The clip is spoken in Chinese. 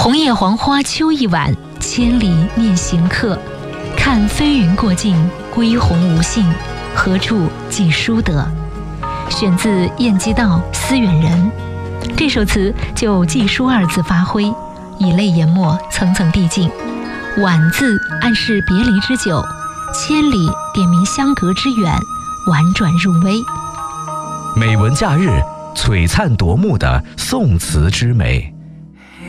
红叶黄花秋一晚，千里面行客。看飞云过尽，归鸿无信，何处寄书得？选自晏几道《思远人》。这首词就寄书二字发挥，以泪研墨，层层递进。晚字暗示别离之久，千里点明相隔之远，婉转入微。 美文假日璀璨夺目的宋词之美。